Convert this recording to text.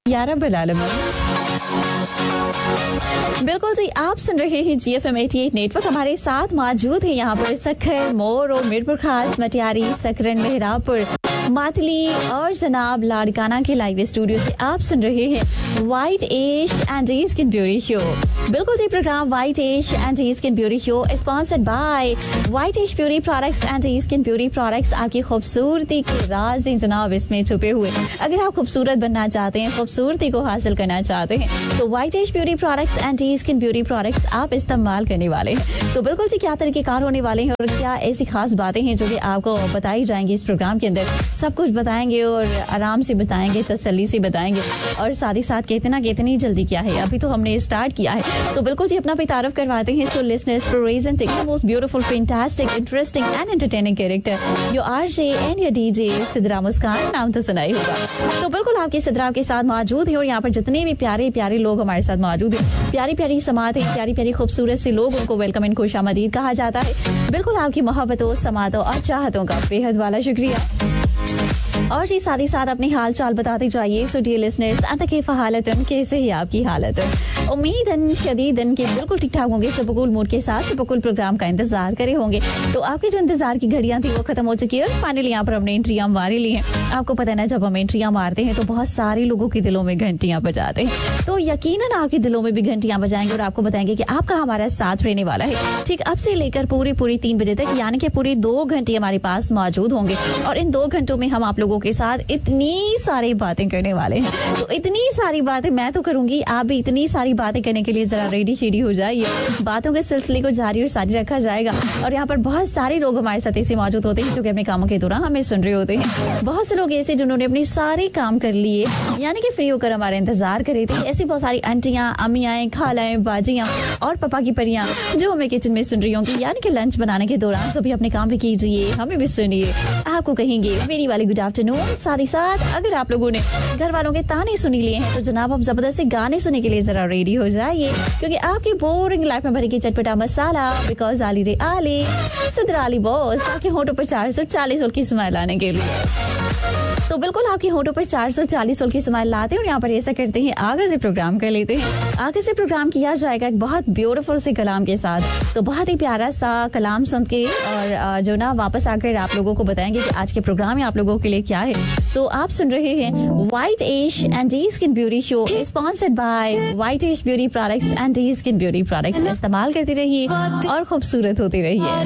बिल्कुल जी, आप सुन रहे हैं GFM 88 नेटवर्क। हमारे साथ मौजूद है यहाँ पर सखर, मोर, मीरपुर खास, मटियारी, सकरन, मेहरापुर, मातली और जनाब लाड़काना के लाइव स्टूडियो से आप सुन रहे हैं white as and skin beauty show. बिल्कुल जी, programme white as and skin beauty show sponsored by white as beauty products and skin beauty products. आपकी खूबसूरती के राज हैं जनाब इसमें छुपे हुए। अगर आप खूबसूरत बनना चाहते हैं, खूबसूरती को हासिल करना चाहते हैं, तो white as beauty products and skin beauty products आप इस्तेमाल करने वाले हैं। तो बिल्कुल जी, क्या तरीकेकार होने वाले हैं और क्या ऐसी खास बातें हैं जो कि आपको बताई जाएंगी इस प्रोग्राम के अंदर, सब कुछ बताएंगे और आराम से बताएंगे, तसल्ली से बताएंगे। और साथ ही साथ कितनी जल्दी क्या है, अभी तो हमने स्टार्ट किया है। तो बिल्कुल जी, अपना भी तारुफ करवाते हैं। So listeners, presenting the most beautiful, fantastic, interesting and entertaining character your RJ and your DJ Sidra मुस्कान। नाम तो सुना ही होगा। तो बिल्कुल आपके सिद्रा के साथ मौजूद है और यहाँ पर जितने भी प्यारे प्यारे लोग हमारे साथ मौजूद हैं, प्यारी प्यारी समात है, प्यारी प्यारी खूबसूरत से लोग, उनको वेलकम एंड खुशामदीद कहा जाता है। बिल्कुल आपकी मोहब्बतों, समातों और चाहतों का बेहद वाला शुक्रिया। और जी साथ ही साथ अपनी हाल चाल बताते जाइए। सो डियर लिसनर्स, कैफ हालतन, कैसे है आपकी हालत? उम्मीदन शदीदन के बिल्कुल ठीक ठाक होंगे, सबकुल मूड के साथ सबकुल प्रोग्राम का इंतजार करे होंगे। तो आपकी जो इंतजार की घड़ियां थी वो खत्म हो चुकी है और फाइनली यहाँ पर हमने एंट्रियां मारी ली हैं। आपको पता है ना, जब हम एंट्रियां मारते हैं तो बहुत सारे लोगों के दिलों में घंटियां बजाते हैं। तो यकीनन आपके दिलों में भी घंटियां बजाएंगे और आपको बताएंगे कि आपका हमारा साथ रहने वाला है। ठीक अब से लेकर पूरी 3 बजे तक, यानी कि पूरी 2 घंटे हमारे पास मौजूद होंगे और इन 2 घंटों में हम आप लोगों के साथ इतनी सारी बातें करने वाले हैं। तो इतनी सारी बातें मैं तो करूंगी, आप भी इतनी सारी बातें करने के लिए जरा रेडी शेडी हो जाइए। बातों के सिलसिले को जारी और सारी रखा जाएगा। और यहाँ पर बहुत सारे लोग हमारे साथ ऐसे मौजूद होते हैं जो कि अपने कामों के दौरान हमें सुन रहे होते हैं। बहुत से लोग ऐसे जिन्होंने अपने सारे काम कर लिए, यानी कि फ्री होकर हमारा इंतजार कर रहे थे। ऐसी बहुत सारी आंटियां, अम्मियां, खालाएं, बाजियां और पापा की परियां जो हमें किचन में सुन रही होंगी, यानी कि लंच बनाने के दौरान सभी अपने काम भी कीजिए, हमें भी सुनिए। आपको कहेंगे मेरी वाली गुड आफ्टरनून। साथ ही साथ अगर आप लोगों ने घर वालों के ताने सुनी लिए हैं तो जनाब अब जबरदस्ती गाने सुनने के लिए जरा रेडी हो जाइए, क्योंकि आपकी बोरिंग लाइफ में भरेगी चटपटा मसाला। बिकॉज आली रे आली सिद्रा अली बॉस आपके होठों पर 440 की स्माइल आने के लिए। तो बिल्कुल आपके होठों पर 440 की स्माइल लाते हैं और यहाँ पर ऐसा करते हैं, आगे से प्रोग्राम कर लेते हैं। आगे से प्रोग्राम किया जाएगा एक बहुत ब्यूटीफुल से कलाम के साथ। तो बहुत ही प्यारा सा कलाम सुन के और जो ना वापस आकर आप लोगों को बताएंगे कि आज के प्रोग्राम में आप लोगों के लिए क्या है। सो आप सुन रहे हैं white as and skin beauty show sponsored by white as beauty products and skin beauty products. इस्तेमाल करते रहिए और खूबसूरत होते रहिए।